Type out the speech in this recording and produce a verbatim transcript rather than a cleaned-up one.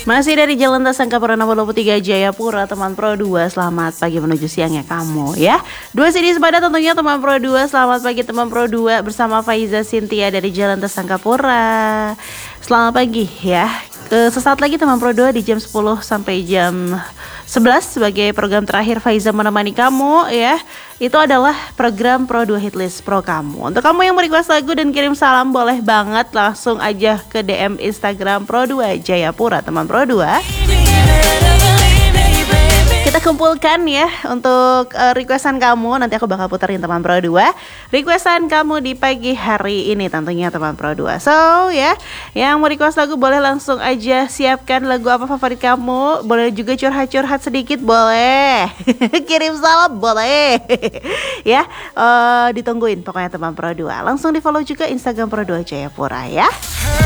Masih dari Jalan Tasangkapura nomor dua puluh tiga Jayapura, teman Pro dua. Selamat pagi menuju siangnya kamu ya. Dua C D sepada tentunya teman Pro dua. Selamat pagi teman Pro dua bersama Faiza Cynthia dari Jalan Tasangkapura. Selamat pagi ya. Ke sesaat lagi teman Pro dua di jam sepuluh sampai jam sebelas sebagai program terakhir Faiza menemani kamu ya. Itu adalah program Pro dua Hitlist Pro kamu. Untuk kamu yang mau request lagu dan kirim salam, boleh banget langsung aja ke D M Instagram Pro dua Jayapura teman Pro dua. Kita kumpulkan ya untuk uh, requestan kamu. Nanti aku bakal puterin teman Pro dua requestan kamu di pagi hari ini tentunya teman Pro dua. So ya, yang mau request lagu boleh langsung aja siapkan lagu apa favorit kamu. Boleh juga curhat-curhat sedikit, boleh. Kirim salam boleh. Ya, uh, ditungguin pokoknya teman Pro dua. Langsung di follow juga Instagram Pro dua Jayapura ya.